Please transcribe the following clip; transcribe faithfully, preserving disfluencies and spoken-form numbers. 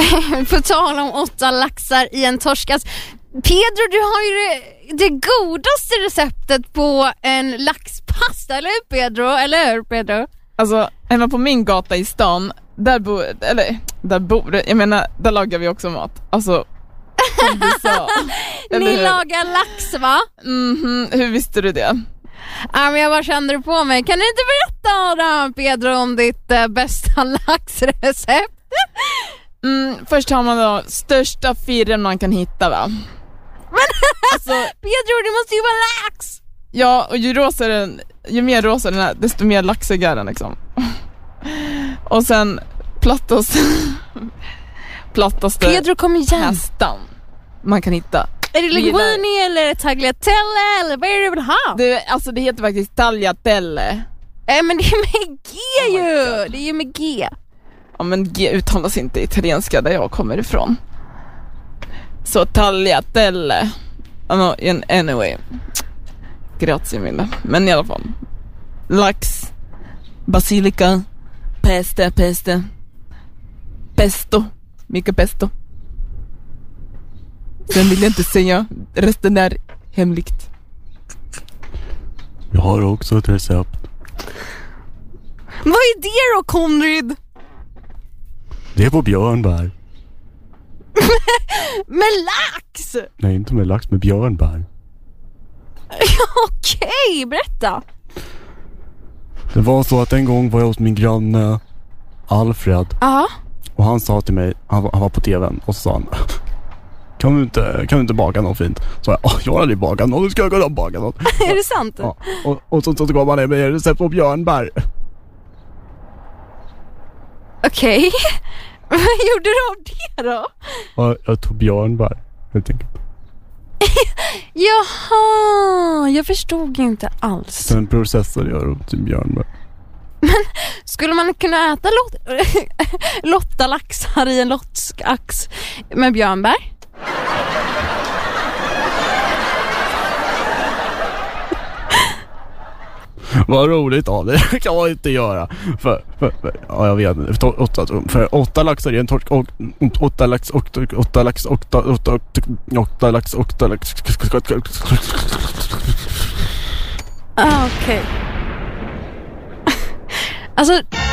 På tal om åtta laxar i en torsk. Alltså, Pedro, du har ju det, det godaste receptet på en laxpasta, eller hur Pedro? Eller hur Pedro? Alltså, hemma på min gata i stan, där bor, eller där bor, jag menar, där lagar vi också mat. Alltså, som du sa. Ni hur? Lagar lax, va? Mhm, hur visste du det? Ja, men jag bara kände det på mig. Kan du inte berätta då, Pedro, om ditt äh, bästa laxrecept? Mm, först har man då största firren man kan hitta, va? Men alltså, Pedro, det måste ju vara lax. Ja, och ju rosa den, ju mer rosa den är, desto mer laxig är den liksom. Och sen plattas plattaste Pedro, kom igen. Hästan man kan hitta. Är det linguini eller tagliatelle eller vad är det du vill ha? Det, alltså det heter faktiskt tagliatelle. Nej, men det är med G ju. Oh, det är ju med G. Ja, men G uttalas inte italienska där jag kommer ifrån. Så tagliatelle. No, anyway. Grazie mille. Men i alla fall. Lax. Basilika. Peste, peste. Pesto. Mycket pesto. Sen vill jag inte säga. Resten är hemligt. Jag har också ett recept. Vad är det då, Conrad? Det är på björnbär. Med lax? Nej, inte med lax, med björnbär. Okej, berätta. Det var så att en gång var jag hos min granne Alfred. Ja. Och han sa till mig, han var, han var på tvn, och så sa han: Kan du inte, kan du inte baka något fint? Så jag, jag har aldrig bakat något, nu ska jag kunna baka något. Är det sant? Ja, och, och så, så gav han ner med recept på björnbär. Okej. Okay. Vad gjorde du av det då? Ja, jag tog björnbär, helt enkelt. Jaha, jag förstod inte alls. Sen processade jag dem till björnbär. Men skulle man kunna äta lot- Lotta laxar i en lottskax med björnbär? Vad roligt av det. Det kan man inte göra. För, för, för ja, jag vet inte. För åtta, för åtta laxar i en torsk och åtta lax och åtta lax och åtta åtta åtta lax och åtta lax. Ah, okej. Okay. Alltså